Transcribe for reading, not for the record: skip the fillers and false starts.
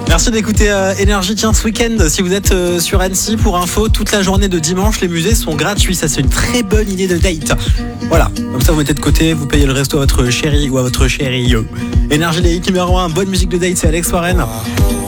Merci d'écouter Énergie. Tiens, ce week-end, si vous êtes sur Annecy, pour info, toute la journée de dimanche, les musées sont gratuits. Ça, c'est une très bonne idée de date. Voilà, comme ça vous mettez de côté, vous payez le resto à votre chéri ou à votre chérie. Énergie des hits numéro 1, bonne musique de date, c'est Alex Warren.